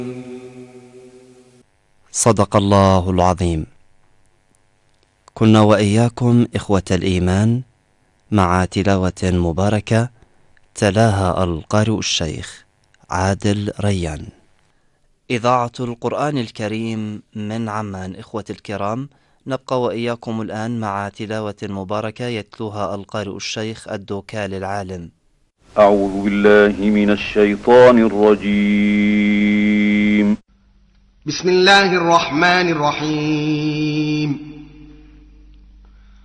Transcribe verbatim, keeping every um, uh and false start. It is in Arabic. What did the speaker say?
صدق الله العظيم. كنا وإياكم إخوة الإيمان مع تلاوة مباركة تلاها القارئ الشيخ عادل ريان. إذاعة القرآن الكريم من عمان. إخوة الكرام، نبقى وإياكم الآن مع تلاوة مباركة يتلوها القارئ الشيخ الدوكال العالم. أعوذ بالله من الشيطان الرجيم. بسم الله الرحمن الرحيم.